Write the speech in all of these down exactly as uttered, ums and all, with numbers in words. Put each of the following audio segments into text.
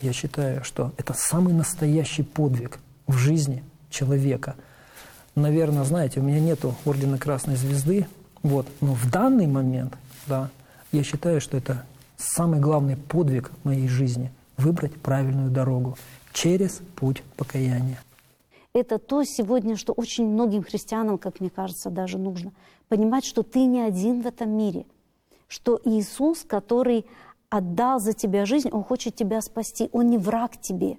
я считаю, что это самый настоящий подвиг в жизни человека. Наверное, знаете, у меня нету ордена Красной Звезды, вот, но в данный момент, да, я считаю, что это самый главный подвиг в моей жизни – выбрать правильную дорогу через путь покаяния. Это то сегодня, что очень многим христианам, как мне кажется, даже нужно понимать, что ты не один в этом мире, что Иисус, который отдал за тебя жизнь, Он хочет тебя спасти, Он не враг тебе.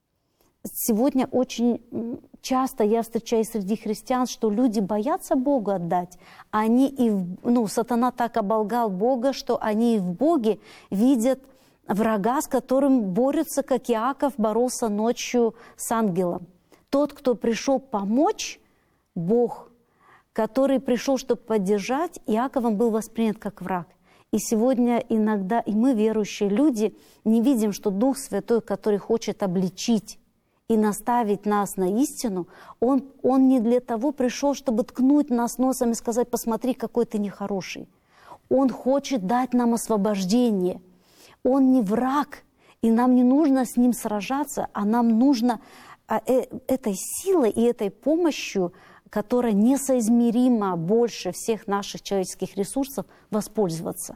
Сегодня очень часто я встречаю среди христиан, что люди боятся Богу отдать. Они и в, ну, сатана так оболгал Бога, что они и в Боге видят врага, с которым борются, как Иаков боролся ночью с ангелом. Тот, кто пришел помочь, Бог, который пришел, чтобы поддержать, Иаковом был воспринят как враг. И сегодня иногда и мы, верующие люди, не видим, что Дух Святой, который хочет обличить и наставить нас на истину, Он, он не для того пришел, чтобы ткнуть нас носом и сказать: посмотри, какой ты нехороший. Он хочет дать нам освобождение. Он не враг, и нам не нужно с Ним сражаться, а нам нужно этой силой и этой помощью, которая несоизмеримо больше всех наших человеческих ресурсов, воспользоваться.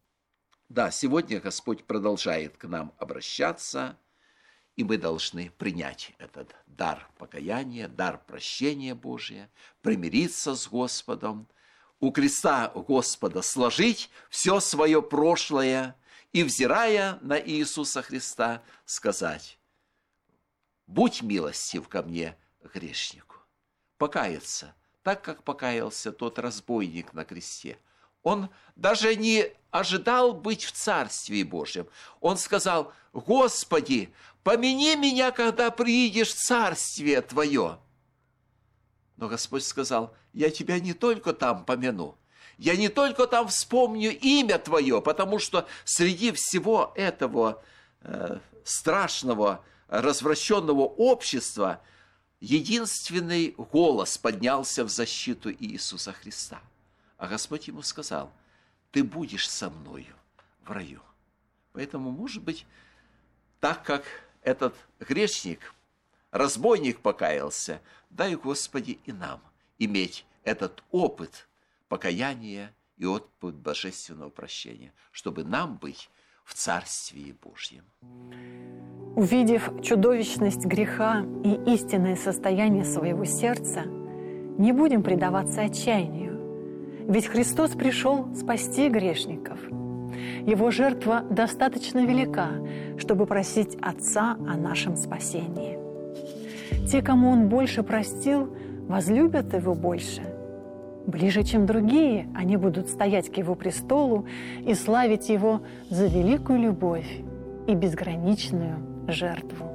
Да, сегодня Господь продолжает к нам обращаться, и мы должны принять этот дар покаяния, дар прощения Божия, примириться с Господом, у креста Господа сложить все свое прошлое и, взирая на Иисуса Христа, сказать: «Будь милостив ко мне, грешнику». Покаяться, так как покаялся тот разбойник на кресте. Он даже не ожидал быть в Царстве Божьем. Он сказал: «Господи, помяни меня, когда приидешь в Царствие Твое». Но Господь сказал: «Я тебя не только там помяну, я не только там вспомню имя Твое, потому что среди всего этого э, страшного, развращенного общества единственный голос поднялся в защиту Иисуса Христа». А Господь ему сказал: «Ты будешь со мною в раю». Поэтому, может быть, так как этот грешник, разбойник покаялся, дай, Господи, и нам иметь этот опыт покаяния и опыт божественного прощения, чтобы нам быть в Царстве Божьем. Увидев чудовищность греха и истинное состояние своего сердца, не будем предаваться отчаянию. Ведь Христос пришел спасти грешников. Его жертва достаточно велика, чтобы просить Отца о нашем спасении. Те, кому Он больше простил, возлюбят Его больше. Ближе, чем другие, они будут стоять к Его престолу и славить Его за великую любовь и безграничную жертву.